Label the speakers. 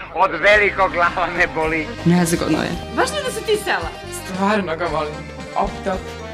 Speaker 1: od velikog glava me boli.
Speaker 2: Nezgodno je.
Speaker 3: Baš ne da si ti sela.
Speaker 2: Stvarno ga volim. Op, top.